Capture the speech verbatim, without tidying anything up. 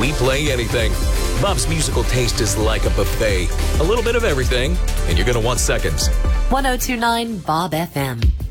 We play anything. Bob's musical taste is like a buffet. A little bit of everything, and you're going to want seconds. one oh two point nine Bob F M.